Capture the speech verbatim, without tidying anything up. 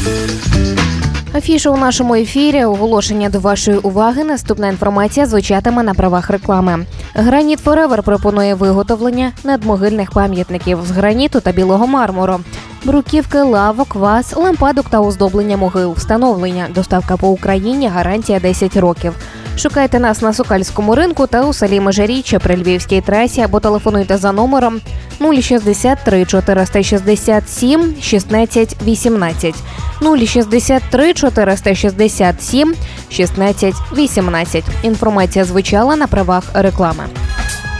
Афіша у нашому ефірі, оголошення до вашої уваги, наступна інформація звучатиме на правах реклами. Граніт Форевер пропонує виготовлення надмогильних пам'ятників з граніту та білого мармуру. Бруківки, лавок, ваз, лампадок та оздоблення могил, встановлення, доставка по Україні, гарантія десять років. Шукайте нас на Сокальському ринку та у селі Межиріччя при Львівській трасі або телефонуйте за номером нуль шістдесят три чотириста шістдесят сім шістнадцять вісімнадцять. нуль шістдесят три чотириста шістдесят сім шістнадцять вісімнадцять. Інформація звучала на правах реклами.